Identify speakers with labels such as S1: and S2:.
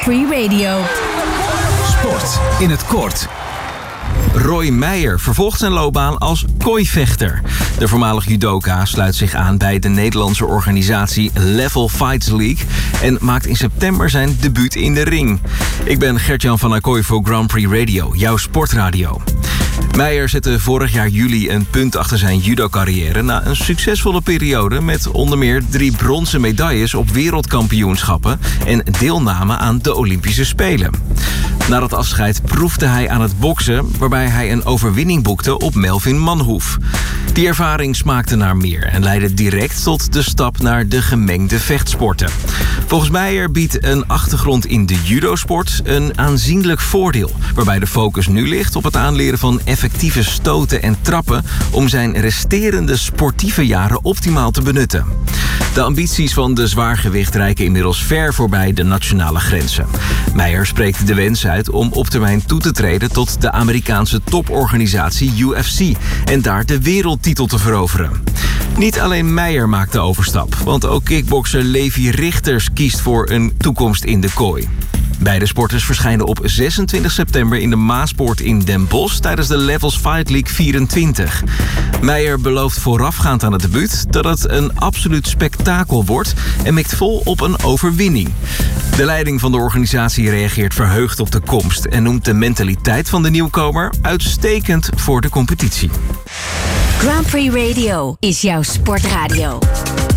S1: Prix Radio.
S2: Sport in het kort. Roy Meijer vervolgt zijn loopbaan als kooivechter. De voormalig judoka sluit zich aan bij de Nederlandse organisatie Level Fights League en maakt in september zijn debuut in de ring. Ik ben Gert-Jan van Acquoy voor Grand Prix Radio, jouw sportradio. Meijer zette vorig jaar juli een punt achter zijn judo-carrière na een succesvolle periode met onder meer 3 bronzen medailles op wereldkampioenschappen en deelname aan de Olympische Spelen. Na dat afscheid proefde hij aan het boksen, waarbij hij een overwinning boekte op Melvin Manhoef. Die ervaring smaakte naar meer en leidde direct tot de stap naar de gemengde vechtsporten. Volgens Meijer biedt een achtergrond in de judosport een aanzienlijk voordeel, waarbij de focus nu ligt op het aanleren van effectieve stoten en trappen om zijn resterende sportieve jaren optimaal te benutten. De ambities van de zwaargewicht reiken inmiddels ver voorbij de nationale grenzen. Meijer spreekt de wens uit om op termijn toe te treden tot de Amerikaanse toporganisatie UFC en daar de wereldtitel te veroveren. Niet alleen Meijer maakt de overstap, want ook kickbokser Levi Richters kiest voor een toekomst in de kooi. Beide sporters verschijnen op 26 september in de Maaspoort in Den Bosch tijdens de Levels Fight League 24. Meijer belooft voorafgaand aan het debuut dat het een absoluut spektakel wordt en mikt vol op een overwinning. De leiding van de organisatie reageert verheugd op de komst en noemt de mentaliteit van de nieuwkomer uitstekend voor de competitie.
S1: Grand Prix Radio is jouw sportradio.